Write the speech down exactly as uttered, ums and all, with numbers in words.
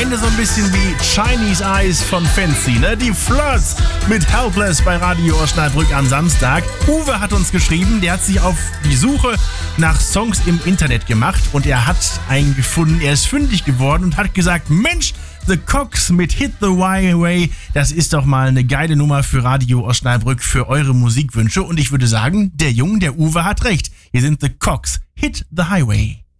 Ende so ein bisschen wie Chinese Eyes von Fancy, ne? Die Flirts mit Helpless bei Radio Osnabrück am Samstag. Uwe hat uns geschrieben, der hat sich auf die Suche nach Songs im Internet gemacht und er hat einen gefunden, er ist fündig geworden und hat gesagt, Mensch, The Cox mit Hit the Highway, das ist doch mal eine geile Nummer für Radio Osnabrück, für eure Musikwünsche. Und ich würde sagen, der Junge, der Uwe hat recht. Hier sind The Cox, Hit the Highway.